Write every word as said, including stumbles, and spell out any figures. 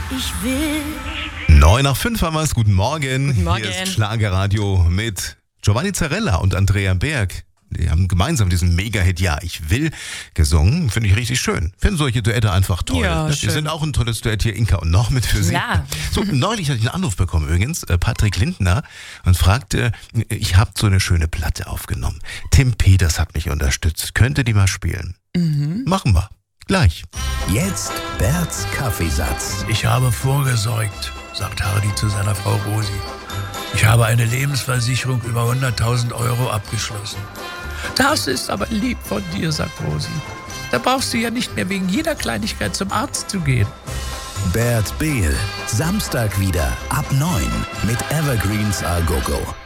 Ich will. Neun nach fünf haben wir es. Guten Morgen. Guten Morgen. Hier ist Schlagerradio mit Giovanni Zarella und Andrea Berg. Die haben gemeinsam diesen Mega-Hit Ja, ich will gesungen. Finde ich richtig schön. Finde solche Duette einfach toll. Ja, Die schön. sind auch ein tolles Duett hier, Inka und noch mit für Sie. Ja. So, neulich hatte ich einen Anruf bekommen übrigens, äh, Patrick Lindner, und fragte, ich habe so eine schöne Platte aufgenommen. Tim Peters hat mich unterstützt. Könnte die mal spielen? Mhm. Machen wir. Gleich. Jetzt Berts Kaffeesatz. Ich habe vorgesorgt, sagt Hardy zu seiner Frau Rosi. Ich habe eine Lebensversicherung über hunderttausend Euro abgeschlossen. Das ist aber lieb von dir, sagt Rosi. Da brauchst du ja nicht mehr wegen jeder Kleinigkeit zum Arzt zu gehen. Bert Behl. Samstag wieder ab neun mit Evergreens A Go Go.